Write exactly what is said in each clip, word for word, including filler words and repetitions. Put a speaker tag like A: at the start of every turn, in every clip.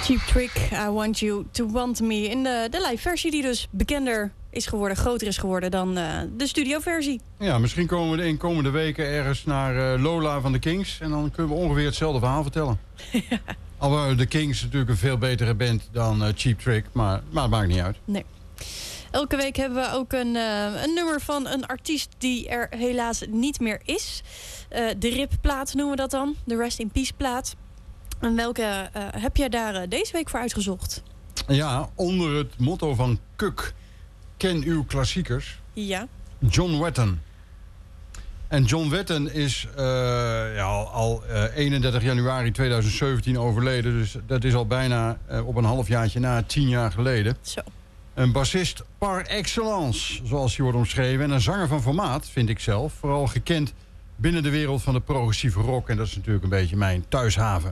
A: Cheap Trick, I Want You to Want Me. In de, de live versie die dus bekender is geworden, groter is geworden dan uh, de studioversie.
B: Ja, misschien komen we de in komende weken ergens naar uh, Lola van de Kings. En dan kunnen we ongeveer hetzelfde verhaal vertellen. Ja. Alhoewel de Kings natuurlijk een veel betere band dan uh, Cheap Trick. Maar, maar het maakt niet uit.
A: Nee. Elke week hebben we ook een, uh, een nummer van een artiest die er helaas niet meer is. Uh, de R I P-plaat noemen we dat dan. De Rest in Peace plaat. En welke uh, heb jij daar uh, deze week voor uitgezocht?
B: Ja, onder het motto van Kuk. Ken uw klassiekers.
A: Ja.
B: John Wetton. En John Wetton is uh, ja, al, al uh, eenendertig januari tweeduizend zeventien overleden. Dus dat is al bijna uh, op een halfjaartje na, tien jaar geleden.
A: Zo.
B: Een bassist par excellence, zoals hij wordt omschreven. En een zanger van formaat, vind ik zelf. Vooral gekend binnen de wereld van de progressieve rock. En dat is natuurlijk een beetje mijn thuishaven.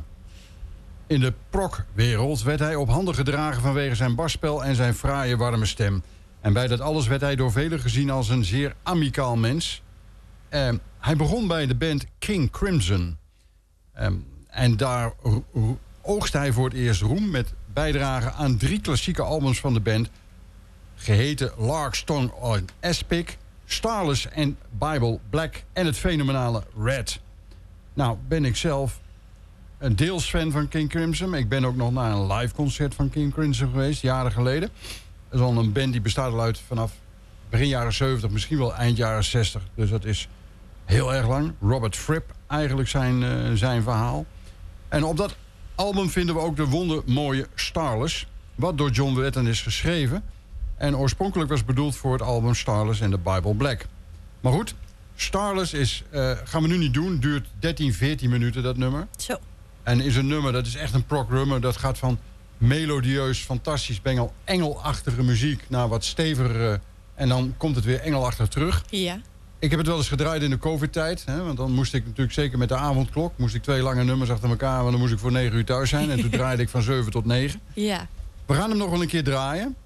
B: In de prog-wereld werd hij op handen gedragen vanwege zijn basspel en zijn fraaie warme stem. En bij dat alles werd hij door velen gezien als een zeer amicaal mens. Uh, hij begon bij de band King Crimson. Um, en daar oogste hij voor het eerst roem met bijdrage aan drie klassieke albums van de band, geheten Lark Stone on Aspic, Starless en Bible Black en het fenomenale Red. Nou ben ik zelf een deels fan van King Crimson. Ik ben ook nog naar een live concert van King Crimson geweest, jaren geleden. Dat is al een band die bestaat al uit vanaf begin jaren zeventig, misschien wel eind jaren zestig. Dus dat is heel erg lang. Robert Fripp, eigenlijk zijn, uh, zijn verhaal. En op dat album vinden we ook de wondermooie Starless, wat door John Wetton is geschreven. En oorspronkelijk was bedoeld voor het album Starless en de Bible Black. Maar goed, Starless is, uh, gaan we nu niet doen. Duurt dertien, veertien minuten, dat nummer.
A: Zo.
B: En is een nummer, dat is echt een prog-nummer. Dat gaat van melodieus, fantastisch, bengel, engelachtige muziek naar wat stevigere. En dan komt het weer engelachtig terug.
A: Ja.
B: Ik heb het wel eens gedraaid in de covid-tijd. Hè, want dan moest ik natuurlijk, zeker met de avondklok, moest ik twee lange nummers achter elkaar, want dan moest ik voor negen uur thuis zijn. En toen draaide ik van zeven tot negen.
A: Ja.
B: We gaan hem nog wel een keer draaien.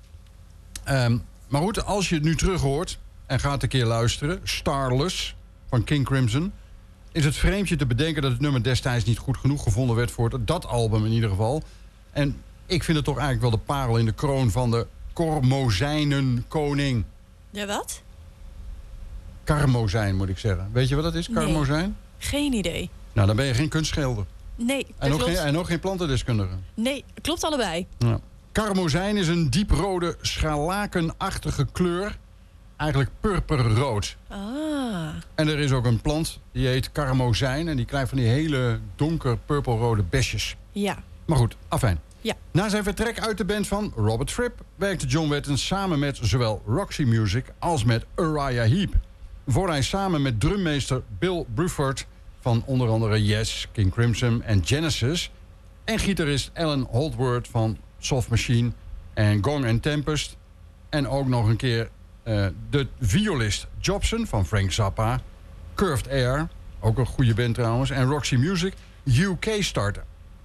B: Um, maar goed, als je het nu terug hoort en gaat een keer luisteren, Starless van King Crimson, is het vreemd je te bedenken dat het nummer destijds niet goed genoeg gevonden werd voor het, dat album in ieder geval. En ik vind het toch eigenlijk wel de parel in de kroon van de Kormozijnenkoning.
A: Ja, wat?
B: Karmozijn, moet ik zeggen. Weet je wat dat is, Karmozijn?
A: Nee, geen idee.
B: Nou, dan ben je geen kunstschilder.
A: Nee, dat
B: en ook
A: klopt.
B: geen, en ook geen plantendeskundige.
A: Nee, klopt allebei.
B: Ja. Karmozijn is een dieprode, scharlakenachtige kleur. Eigenlijk purperrood.
A: Ah.
B: En er is ook een plant, die heet karmozijn. En die krijgt van die hele donker purperrode besjes.
A: Ja.
B: Maar goed, afijn.
A: Ja.
B: Na zijn vertrek uit de band van Robert Fripp werkte John Wetton samen met zowel Roxy Music als met Uriah Heep. Voor hij samen met drummeester Bill Bruford van onder andere Yes, King Crimson en Genesis en gitarist Alan Holdsworth van Soft Machine en Gong and Tempest en ook nog een keer uh, de violist Jobson van Frank Zappa, Curved Air, ook een goede band trouwens, en Roxy Music U K starten.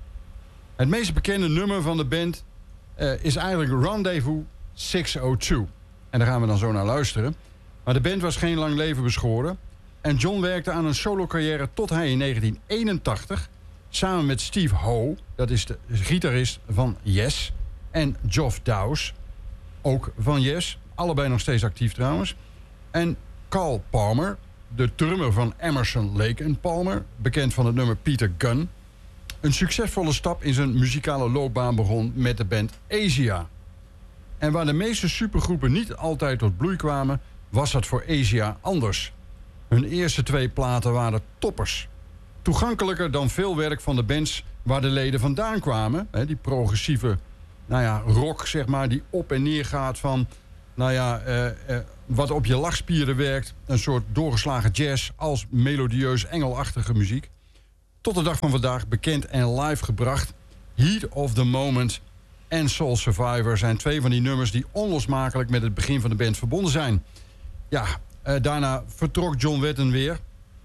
B: Het meest bekende nummer van de band uh, is eigenlijk Rendezvous zeshonderdtwee. En daar gaan we dan zo naar luisteren. Maar de band was geen lang leven beschoren. En John werkte aan een solo-carrière tot hij in negentien eenentachtig... samen met Steve Howe, dat is de gitarist van Yes... en Geoff Dowse, ook van Yes. Allebei nog steeds actief trouwens. En Carl Palmer, de drummer van Emerson, Lake and Palmer... bekend van het nummer Peter Gunn... een succesvolle stap in zijn muzikale loopbaan begon met de band Asia. En waar de meeste supergroepen niet altijd tot bloei kwamen, was dat voor Asia anders. Hun eerste twee platen waren toppers. Toegankelijker dan veel werk van de bands waar de leden vandaan kwamen. Hè, die progressieve nou ja, rock, zeg maar, die op en neer gaat van nou ja, eh, eh, wat op je lachspieren werkt. Een soort doorgeslagen jazz als melodieus engelachtige muziek. Tot de dag van vandaag bekend en live gebracht. Heat of the Moment en Soul Survivor zijn twee van die nummers die onlosmakelijk met het begin van de band verbonden zijn. Ja, eh, daarna vertrok John Wetton weer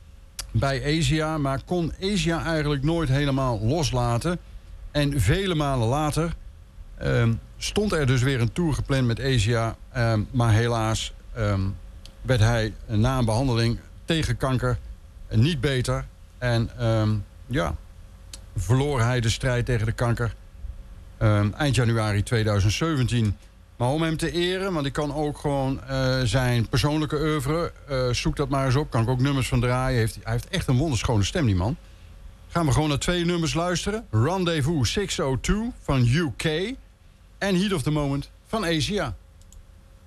B: bij Asia, maar kon Asia eigenlijk nooit helemaal loslaten. En vele malen later eh, stond er dus weer een tour gepland met Asia, eh, maar helaas eh, werd hij na een behandeling tegen kanker eh, niet beter. En um, ja, verloor hij de strijd tegen de kanker. Um, eind januari tweeduizend zeventien. Maar om hem te eren, want ik kan ook gewoon uh, zijn persoonlijke oeuvre... Uh, zoek dat maar eens op, kan ik ook nummers van draaien. Heeft, hij heeft echt een wonderschone stem, die man. Gaan we gewoon naar twee nummers luisteren. Rendezvous zeshonderdtwee van U K... en Heat of the Moment van Asia.